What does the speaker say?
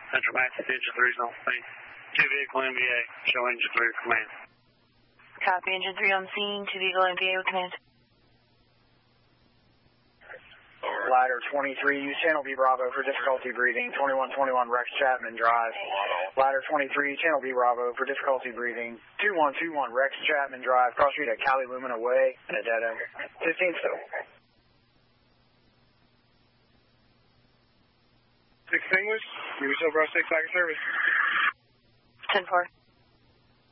Central Max, engine 3's on scene. 2 vehicle MVA, show engine 3 with command. Copy, engine 3 on scene, 2 vehicle MVA with command. Ladder 23, use channel B Bravo for difficulty breathing, 2121 Rex Chapman Drive. Ladder 23, channel B Bravo for difficulty breathing, 2121 Rex Chapman Drive, cross street at Cali Lumina Way, and a dead end. 15 still. Extinguished, you still brush 6 second service. 10-4.